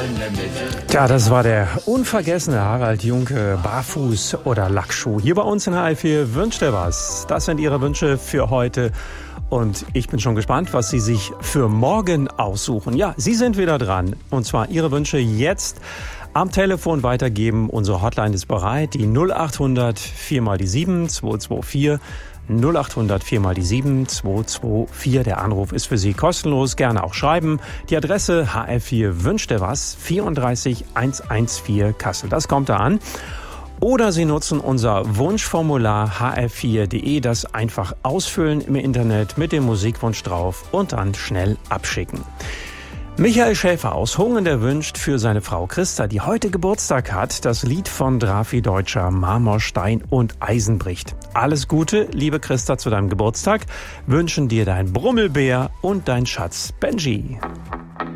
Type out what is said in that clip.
Tja, das war der unvergessene Harald Junke, Barfuß oder Lackschuh. Hier bei uns in HR4 wünscht er was. Das sind Ihre Wünsche für heute. Und ich bin schon gespannt, was Sie sich für morgen aussuchen. Ja, Sie sind wieder dran. Und zwar Ihre Wünsche jetzt am Telefon weitergeben. Unsere Hotline ist bereit. Die 0800 4x7 224. 0800 4x7 224. Der Anruf ist für Sie kostenlos. Gerne auch schreiben. Die Adresse HR4 wünscht er was 34114 Kassel. Das kommt da an. Oder Sie nutzen unser Wunschformular hr4.de, das einfach ausfüllen im Internet mit dem Musikwunsch drauf und dann schnell abschicken. Michael Schäfer aus Hungen, der wünscht für seine Frau Christa, die heute Geburtstag hat, das Lied von Drafi Deutscher, Marmor, Stein und Eisen bricht. Alles Gute, liebe Christa, zu deinem Geburtstag wünschen dir dein Brummelbär und dein Schatz Benji.